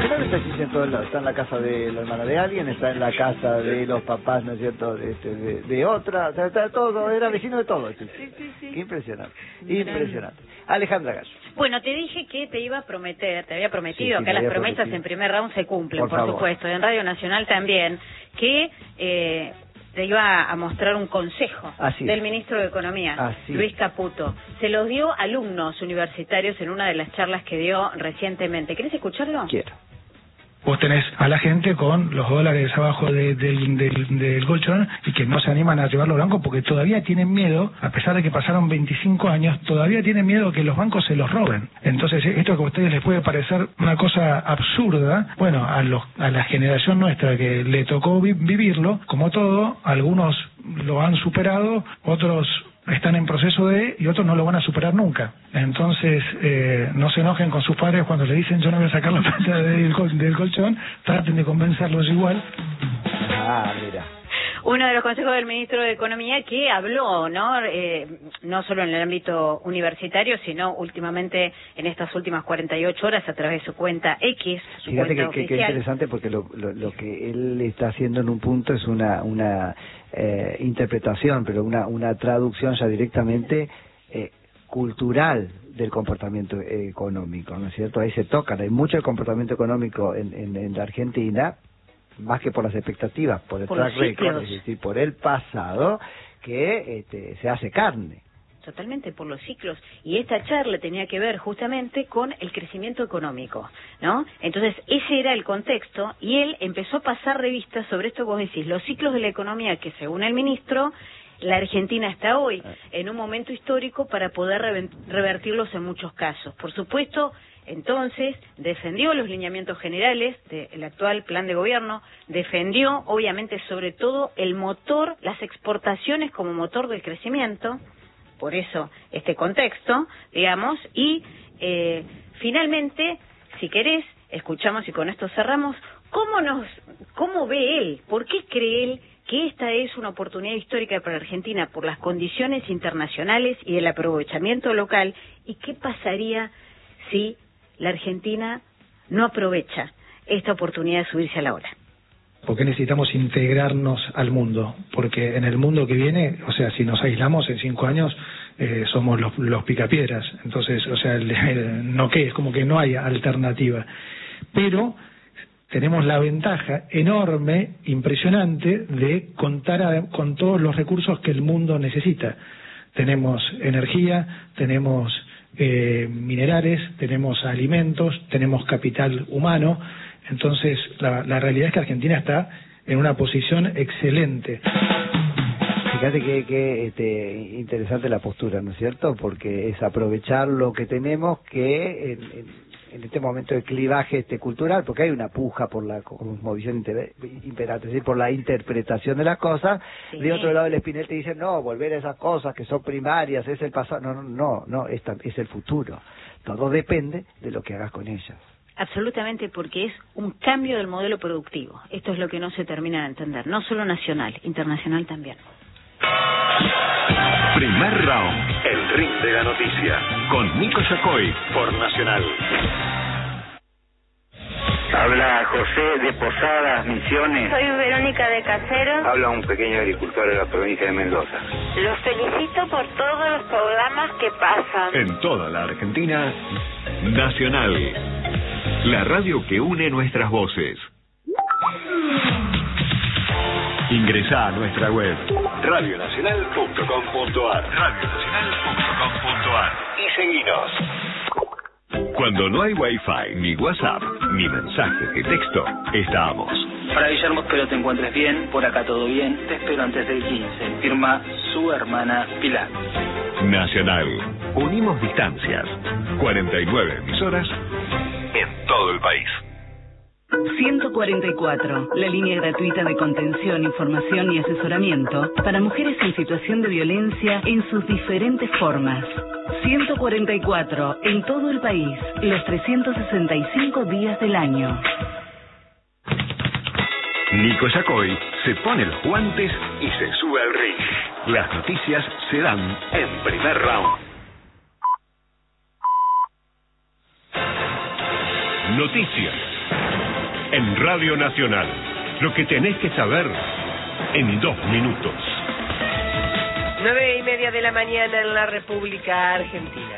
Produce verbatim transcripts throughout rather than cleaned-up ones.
general está existiendo en todos lados. Está en la casa de la hermana de alguien, está en la casa de los papás, ¿no es cierto?, de, de, de, de otra, o sea, está todo, era vecino de todo. Sí, sí, sí, sí. Qué impresionante, impresionante. Alejandra Gallo. Bueno, te dije que te iba a prometer, te había prometido, sí, sí, que las prometido. promesas en primer round se cumplen, por, por favor. supuesto, en Radio Nacional también, que eh, te iba a mostrar un consejo Así del es. ministro de Economía, Así Luis Caputo. Se los dio a alumnos universitarios en una de las charlas que dio recientemente. ¿Querés escucharlo? Quiero. Vos tenés a la gente con los dólares abajo de, del, del, del colchón y que no se animan a llevarlo al banco porque todavía tienen miedo, a pesar de que pasaron veinticinco años, todavía tienen miedo que los bancos se los roben. Entonces, esto que a ustedes les puede parecer una cosa absurda, bueno, a, los, a la generación nuestra que le tocó vi, vivirlo, como todo, algunos lo han superado, otros están en proceso de, y otros no lo van a superar nunca. Entonces, eh, no se enojen con sus padres cuando le dicen yo no voy a sacar la plata del, col del colchón, traten de convencerlos igual. Ah, mira. Uno de los consejos del ministro de Economía que habló, ¿no? Eh, no solo en el ámbito universitario, sino últimamente en estas últimas cuarenta y ocho horas a través de su cuenta X, su Fíjate cuenta que, que, que oficial. interesante porque lo, lo, lo que él está haciendo en un punto es una una eh, interpretación, pero una una traducción ya directamente eh, cultural del comportamiento eh, económico, ¿no es cierto? Ahí se tocan, hay mucho el comportamiento económico en, en, en la Argentina, más que por las expectativas, por el por track record, ciclos. es decir, por el pasado, que este, se hace carne. Totalmente, por los ciclos. Y esta charla tenía que ver justamente con el crecimiento económico, ¿no? Entonces, ese era el contexto, y él empezó a pasar revistas sobre esto que vos decís, los ciclos de la economía que, según el ministro, la Argentina está hoy en un momento histórico para poder revertirlos en muchos casos. Por supuesto, entonces, defendió los lineamientos generales del actual plan de gobierno, defendió, obviamente, sobre todo, el motor, las exportaciones como motor del crecimiento, por eso este contexto, digamos, y eh, finalmente, si querés, escuchamos y con esto cerramos, ¿cómo nos, cómo ve él, por qué cree él que esta es una oportunidad histórica para Argentina por las condiciones internacionales y el aprovechamiento local, y qué pasaría si la Argentina no aprovecha esta oportunidad de subirse a la ola? ¿Por qué necesitamos integrarnos al mundo? Porque en el mundo que viene, o sea, si nos aislamos en cinco años, eh, somos los, los picapiedras. Entonces, o sea, el, el, no que es como que no hay alternativa. Pero tenemos la ventaja enorme, impresionante, de contar a, con todos los recursos que el mundo necesita. Tenemos energía, tenemos eh, minerales, tenemos alimentos, tenemos capital humano. Entonces, la, la realidad es que Argentina está en una posición excelente. Fíjate que, que este, interesante la postura, ¿no es cierto? Porque es aprovechar lo que tenemos, que en, en, en este momento de clivaje este cultural, porque hay una puja por la cosmovisión imperante, es decir, por la interpretación de las cosas. Sí. De otro lado, el Spinel te dice, no, volver a esas cosas que son primarias, es el pasado. No, no, no, no, es, es el futuro. Todo depende de lo que hagas con ellas. Absolutamente, porque es un cambio del modelo productivo. Esto es lo que no se termina de entender, no solo nacional, internacional también. Primer round, el ring de la noticia, con Nico Yacoy, por Nacional. Habla José de Posadas, Misiones. Soy Verónica de Caseros. Habla un pequeño agricultor de la provincia de Mendoza. Los felicito por todos los programas que pasan. En toda la Argentina, Nacional, la radio que une nuestras voces. Ingresa a nuestra web radio nacional punto com punto ar radio nacional punto com punto ar y seguinos. Cuando no hay Wi-Fi, ni WhatsApp, ni mensajes de texto, estamos. Hola Guillermo, espero te encuentres bien, por acá todo bien, te espero antes del quince, firma su hermana Pilar. Nacional, unimos distancias, cuarenta y nueve emisoras en todo el país. ciento cuarenta y cuatro, la línea gratuita de contención, información y asesoramiento para mujeres en situación de violencia en sus diferentes formas. ciento cuarenta y cuatro, en todo el país, los trescientos sesenta y cinco días del año. Nico Yacoy se pone los guantes y se sube al ring. Las noticias se dan en primer round. Noticias. En Radio Nacional, lo que tenés que saber en dos minutos. Nueve y media de la mañana en la República Argentina.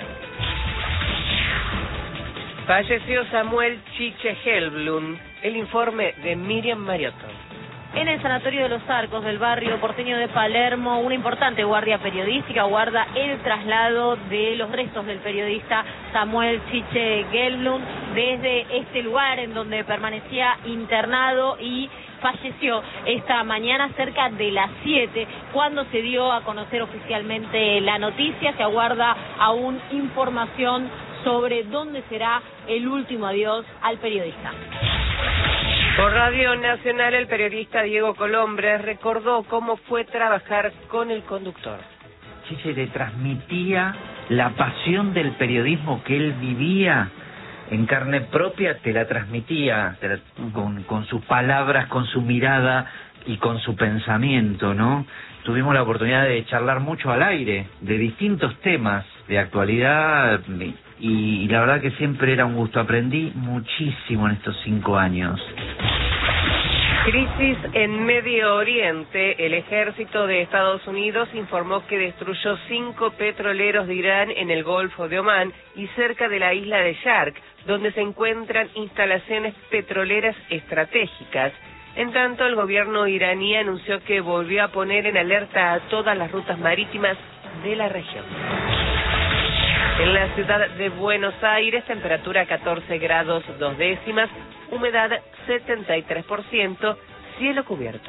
Falleció Samuel Chiche Helblum. El informe de Miriam Mariotto. En el Sanatorio de los Arcos del barrio porteño de Palermo, una importante guardia periodística guarda el traslado de los restos del periodista Samuel Chiche Helblum desde este lugar en donde permanecía internado y falleció esta mañana cerca de las siete, cuando se dio a conocer oficialmente la noticia. Se aguarda aún información sobre dónde será el último adiós al periodista. Por Radio Nacional, el periodista Diego Colombres recordó cómo fue trabajar con el conductor. Chiche le transmitía la pasión del periodismo que él vivía en carne propia, te la transmitía te la, con, con sus palabras, con su mirada y con su pensamiento, ¿no? Tuvimos la oportunidad de charlar mucho al aire de distintos temas de actualidad y, y la verdad que siempre era un gusto. Aprendí muchísimo en estos cinco años. Crisis en Medio Oriente. El ejército de Estados Unidos informó que destruyó cinco petroleros de Irán en el Golfo de Omán y cerca de la isla de Shark, donde se encuentran instalaciones petroleras estratégicas. En tanto, el gobierno iraní anunció que volvió a poner en alerta a todas las rutas marítimas de la región. En la ciudad de Buenos Aires, temperatura catorce grados dos décimas, humedad setenta y tres por ciento, cielo cubierto.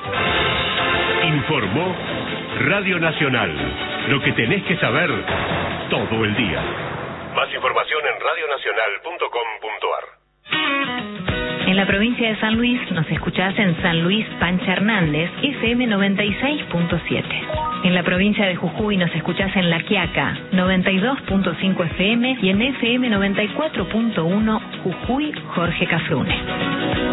Informó Radio Nacional, lo que tenés que saber todo el día. Más información en radio nacional punto com punto ar. En la provincia de San Luis nos escuchás en San Luis Pancha Hernández, F M noventa y seis punto siete. En la provincia de Jujuy nos escuchás en La Quiaca, noventa y dos punto cinco F M y en F M noventa y cuatro punto uno Jujuy Jorge Cafrune.